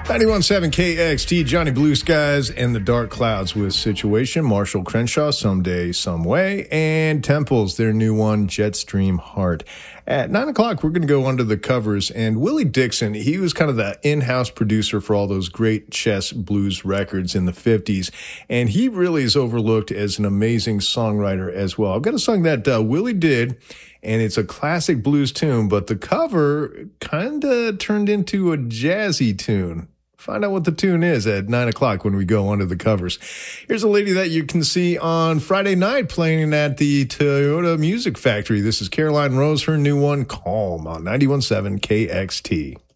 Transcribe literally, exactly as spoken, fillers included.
ninety-one point seven K X T, Johnny Blue Skies and the Dark Clouds with Situation, Marshall Crenshaw, Someday, Some Way, and Temples, their new one, Jetstream Heart. At nine o'clock, we're going to go under the covers, and Willie Dixon, he was kind of the in-house producer for all those great chess blues records in the fifties, and he really is overlooked as an amazing songwriter as well. I've got a song that uh, Willie did, and it's a classic blues tune, but the cover kind of turned into a jazzy tune. Find out what the tune is at nine o'clock when we go under the covers. Here's a lady that you can see on Friday night playing at the Toyota Music Factory. This is Caroline Rose, her new one, Calm, on ninety-one point seven K X T.